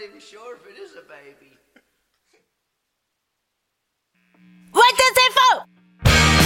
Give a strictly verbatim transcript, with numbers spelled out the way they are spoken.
even sure if it is a baby. What does it for?